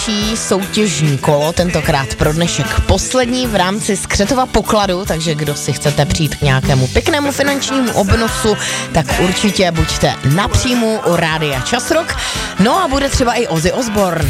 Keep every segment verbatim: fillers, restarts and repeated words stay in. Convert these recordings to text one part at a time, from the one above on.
další soutěžní kolo, tentokrát pro dnešek poslední v rámci Skřetova pokladu, takže kdo si chcete přijít k nějakému pěknému finančnímu obnosu, tak určitě buďte na příjmu u Rádia Čas Rock. No a bude třeba i Ozzy Osbourne.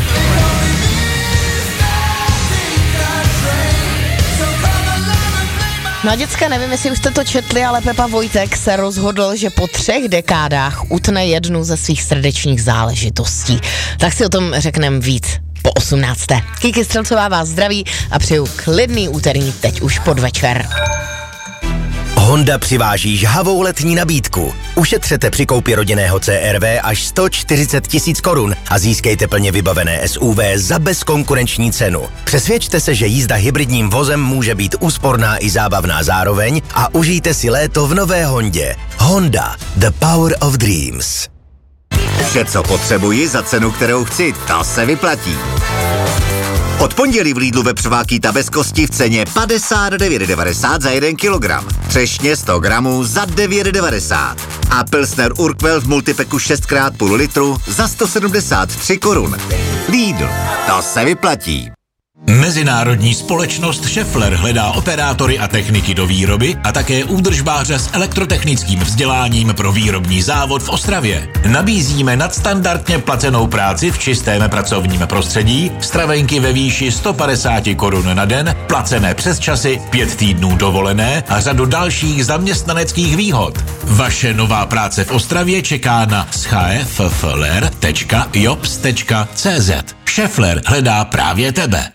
No a děcka, nevím, jestli už jste to četli, ale Pepa Vojtek se rozhodl, že po třech dekádách utne jednu ze svých srdečních záležitostí. Tak si o tom řekneme víc po osmnácté. Kiki Střelcová vás zdraví a přeju klidný úterní teď už podvečer. Honda přiváží žhavou letní nabídku. Ušetřete při koupi rodinného C R V až sto čtyřicet tisíc korun a získejte plně vybavené S U V za bezkonkurenční cenu. Přesvědčte se, že jízda hybridním vozem může být úsporná i zábavná zároveň a užijte si léto v nové Hondě. Honda, the power of dreams. Vše, co potřebuji za cenu, kterou chci, to se vyplatí. Od pondělí v Lidlu vepřová ta bez kosti v ceně padesát devět devadesát za jeden kilogram. Třešně sto gramů za devět devadesát. A Pilsner Urquell v multipeku šest krát půl litru za sto sedmdesát tři korun. Lidl, to se vyplatí. Mezinárodní společnost Schaeffler hledá operátory a techniky do výroby a také údržbáře s elektrotechnickým vzděláním pro výrobní závod v Ostravě. Nabízíme nadstandardně placenou práci v čistém pracovním prostředí, stravenky ve výši sto padesát korun na den, placené přesčasy, pět týdnů dovolené a řadu dalších zaměstnaneckých výhod. Vaše nová práce v Ostravě čeká na schaeffler tečka jobs tečka cz. Schaeffler hledá právě tebe.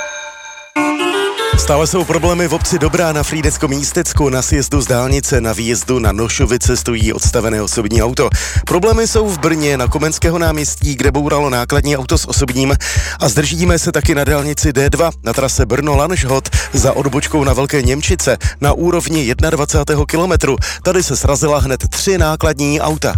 Stále jsou problémy v obci Dobrá na Frýdeckom Místecku. Na sjezdu z dálnice na výjezdu na Nošovice stojí odstavené osobní auto. Problémy jsou v Brně na Komenského náměstí, kde bouralo nákladní auto s osobním, a zdržíme se taky na dálnici D dva na trase Brno-Lanžhot za odbočkou na Velké Němčice na úrovni dvacátého prvního kilometru. Tady se srazila hned tři nákladní auta.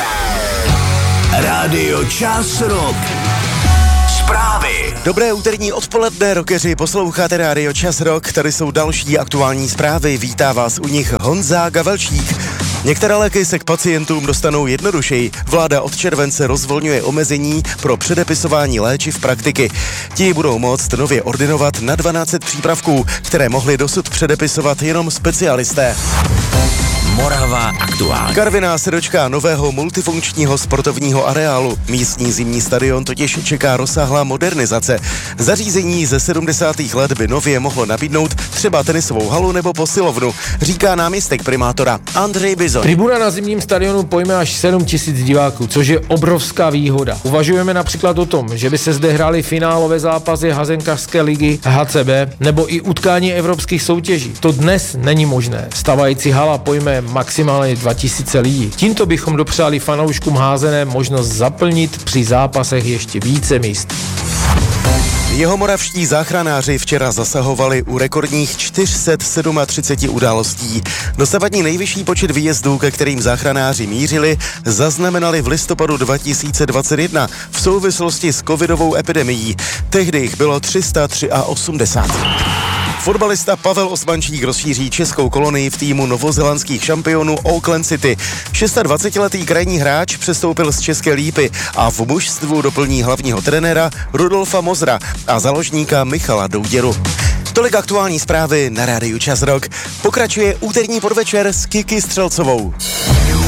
Rádio Čas Rock. Zprávy. Dobré úterní odpoledne, rockeři, posloucháte Rádio Čas Rock, tady jsou další aktuální zprávy, vítá vás u nich Honza Gavelčík. Některé léky se k pacientům dostanou jednodušeji. Vláda od července rozvolňuje omezení pro předepisování léčiv praktiky. Ti budou moct nově ordinovat na dvanáct set přípravků, které mohli dosud předepisovat jenom specialisté. Morava aktuálně. Karviná se dočká nového multifunkčního sportovního areálu. Místní zimní stadion totiž čeká rozsáhlá modernizace. Zařízení ze sedmdesátých let by nově mohlo nabídnout třeba tenisovou halu nebo posilovnu, říká náměstek primátora Andrej Bizon. Tribuna na zimním stadionu pojme až sedm tisíc diváků, což je obrovská výhoda. Uvažujeme například o tom, že by se zde hrály finálové zápasy hazenkařské ligy H C B nebo i utkání evropských soutěží. To dnes není možné. Stavající hala pojme maximálně dva tisíce lidí. Tímto bychom dopřáli fanouškům házené možnost zaplnit při zápasech ještě více míst. Jihomoravští záchranáři včera zasahovali u rekordních čtyři sta třicet sedm událostí. Dosavadní nejvyšší počet výjezdů, ke kterým záchranáři mířili, zaznamenali v listopadu dva tisíce dvacet jedna v souvislosti s covidovou epidemií. Tehdy jich bylo tři sta osmdesát tři. Fotbalista Pavel Osmančík rozšíří českou kolonii v týmu novozelandských šampionů Auckland City. dvacetišestiletý krajní hráč přestoupil z České Lípy a v mužstvu doplní hlavního trenéra Rudolfa Mozra a založníka Michala Douděru. Tolik aktuální zprávy na Rádiu Čas Rock. Pokračuje úterní podvečer s Kiki Střelcovou.